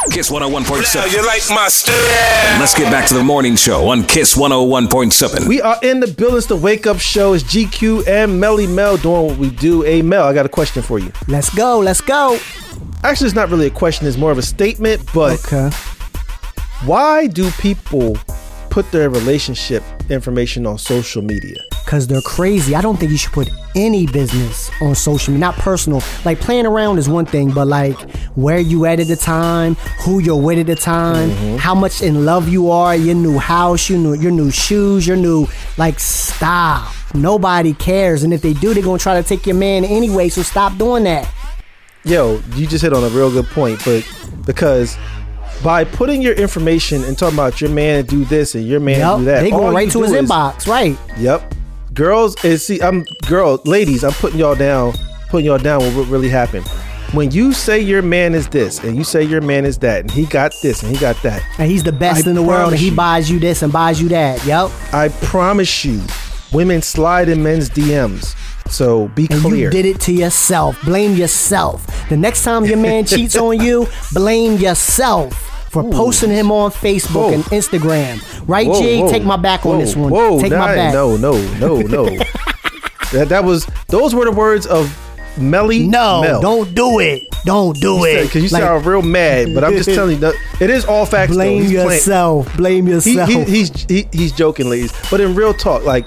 Kiss 101.7. You like my style? Let's get back to the morning show on Kiss 101.7. We are in the building. It's the Wake Up Show. It's GQ and Melly Mel doing what we do. Hey, Mel, I got a question for you. Let's go. Actually, it's not really a question. It's more of a statement. But why do people put their relationship information on social media? Because they're crazy. I don't think you should put any business on social media, not personal. Like, playing around is one thing, but like where you at the time, who you're with at the time, how much in love you are, your new house, your new shoes, your new, like, stop. Nobody cares. And if they do, they're going to try to take your man anyway, so stop doing that. Yo, you just hit on a real good point, but because by putting your information and talking about your man do this and your man do that, they going right to his inbox, right? Yep. Ladies, I'm putting y'all down what really happened. When you say your man is this and you say your man is that and he got this and he got that, and he's the best in the world and he buys you this and buys you that, I promise you, women slide in men's DMs. So be clear. You did it to yourself. Blame yourself. The next time your man cheats on you, blame yourself for posting him on Facebook and Instagram. Right, G? Take my back on this one. Take my back. No. Those were the words of Melly Mel. Don't do it. Don't do it. Because you sound real mad, but I'm just telling you, it is all facts. Blame yourself. Blame yourself. He's joking, ladies. But in real talk, like,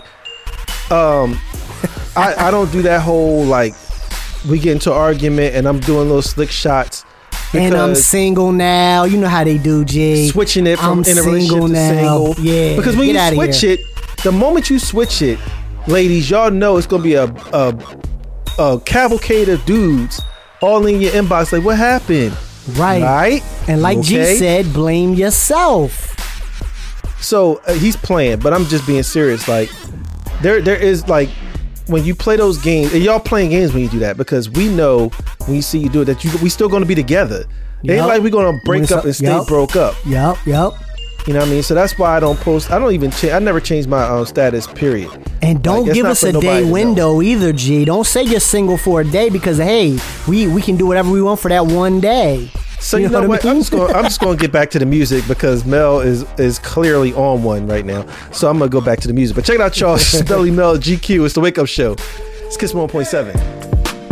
I don't do that whole, like, we get into an argument and I'm doing little slick shots. And I'm single now. You know how they do, G. Switching it from in a relationship to single. Yeah. Because when you switch it, the moment you switch it, ladies, y'all know it's going to be a cavalcade of dudes all in your inbox. Like, what happened? Right. And like G said, blame yourself. So he's playing, but I'm just being serious. Like, there is, like, when you play those games, and y'all playing games when you do that, because we know when you see you do it that we still going to be together. It ain't like we're going to break up and stay broke up. Yep. You know what I mean? So that's why I don't post. I don't even change. I never change my status, period. And don't give us a day window either, G. Don't say you're single for a day because, hey, we can do whatever we want for that one day. So you know what? I'm just going to get back to the music because Mel is clearly on one right now. So I'm going to go back to the music. But check it out, y'all. Melly Mel, GQ. It's the Wake Up Show. It's Kiss 101.7.